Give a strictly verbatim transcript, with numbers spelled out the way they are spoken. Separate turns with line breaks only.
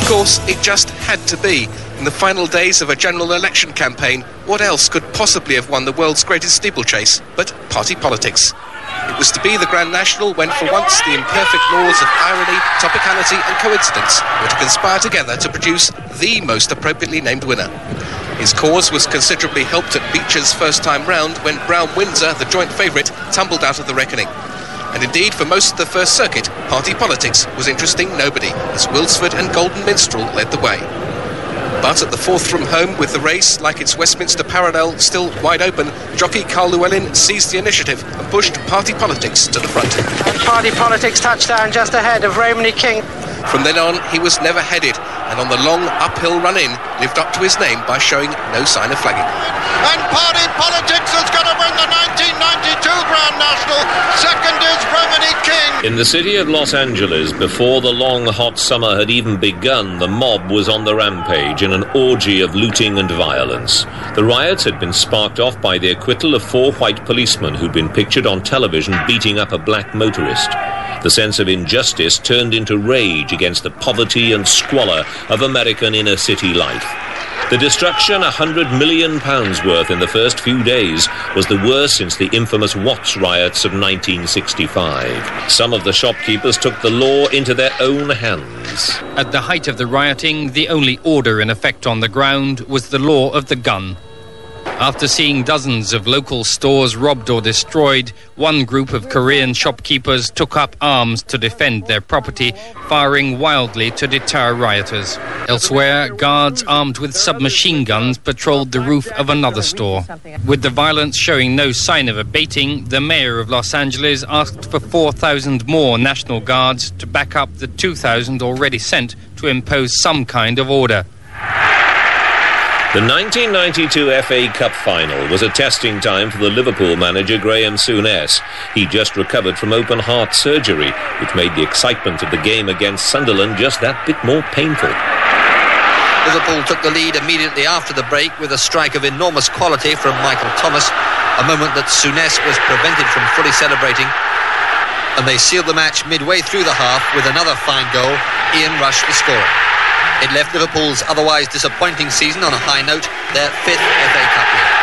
course, it just had to be. In the final days of a general election campaign, what else could possibly have won the world's greatest steeplechase but party politics? It was to be the Grand National when, for once, the imperfect laws of irony, topicality and coincidence were to conspire together to produce the most appropriately named winner. His cause was considerably helped at Becher's first time round when Brown Windsor, the joint favourite, tumbled out of the reckoning. And indeed, for most of the first circuit, party politics was interesting nobody, as Wilsford and Golden Minstrel led the way. But at the fourth from home, with the race, like its Westminster parallel, still wide open, jockey Carl Llewellyn seized the initiative and pushed party politics to the front.
Party politics touchdown just ahead of Romany King.
From then on, he was never headed, and on the long uphill run-in, lived up to his name by showing no sign of flagging.
And party politics is going to win the nineteen ninety-two Grand National. Second is Romany King.
In the city of Los Angeles, before the long hot summer had even begun, the mob was on the rampage in an orgy of looting and violence. The riots had been sparked off by the acquittal of four white policemen who'd been pictured on television beating up a black motorist. The sense of injustice turned into rage against the poverty and squalor of American inner-city life. The destruction, a hundred million pounds worth in the first few days, was the worst since the infamous Watts riots of nineteen sixty-five. Some of the shopkeepers took the law into their own hands.
At the height of the rioting, the only order in effect on the ground was the law of the gun. After seeing dozens of local stores robbed or destroyed, one group of Korean shopkeepers took up arms to defend their property, firing wildly to deter rioters. Elsewhere, guards armed with submachine guns patrolled the roof of another store. With the violence showing no sign of abating, the mayor of Los Angeles asked for four thousand more National Guards to back up the two thousand already sent to impose some kind of order.
The nineteen ninety-two F A Cup final was a testing time for the Liverpool manager Graham Souness. He just recovered from open heart surgery, which made the excitement of the game against Sunderland just that bit more painful.
Liverpool took the lead immediately after the break with a strike of enormous quality from Michael Thomas, a moment that Souness was prevented from fully celebrating. And they sealed the match midway through the half with another fine goal, Ian Rush the scorer. It left Liverpool's otherwise disappointing season on a high note, their fifth F A Cup win.